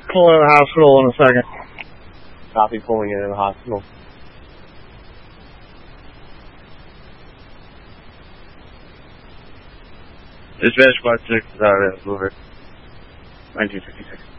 Pull in the hospital in a second. Copy, pulling in the hospital. Dispatch Squad 6, mover. 1956.